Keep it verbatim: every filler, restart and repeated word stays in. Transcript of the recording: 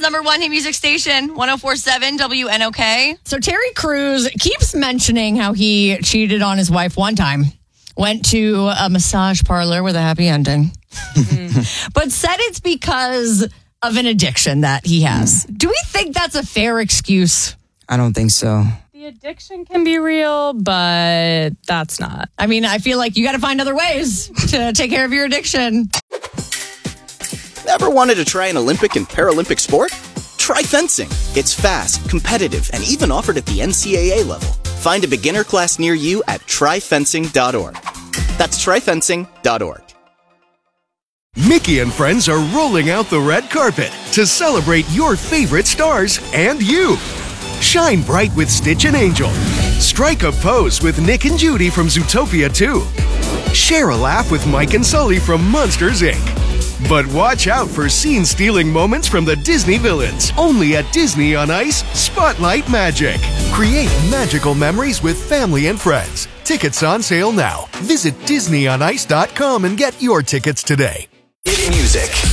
number one hit music station, one oh four point seven W N O K. So Terry Crews keeps mentioning how he cheated on his wife one time. Went to a massage parlor with a happy ending. Mm. But said it's because of an addiction that he has. Mm. Do we think that's a fair excuse? I don't think so. The addiction can be real, but that's not. I mean, I feel like you got to find other ways to take care of your addiction. Ever wanted to try an Olympic and Paralympic sport? Try fencing. It's fast, competitive, and even offered at the N C A A level. Find a beginner class near you at try fencing dot org. That's try fencing dot org. Mickey and friends are rolling out the red carpet to celebrate your favorite stars and you. Shine bright with Stitch and Angel. Strike a pose with Nick and Judy from Zootopia two. Share a laugh with Mike and Sully from Monsters, Incorporated. But watch out for scene-stealing moments from the Disney villains. Only at Disney on Ice, Spotlight Magic. Create magical memories with family and friends. Tickets on sale now. Visit disney on ice dot com and get your tickets today. Hit music.